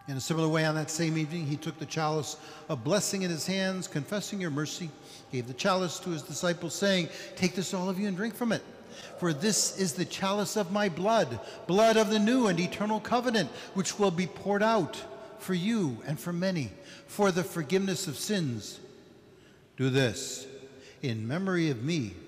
In a similar way, on that same evening, he took the chalice of blessing in his hands, confessing your mercy, gave the chalice to his disciples, saying, "Take this, all of you, and drink from it. For this is the chalice of my blood, blood of the new and eternal covenant, which will be poured out for you and for many for the forgiveness of sins. Do this in memory of me."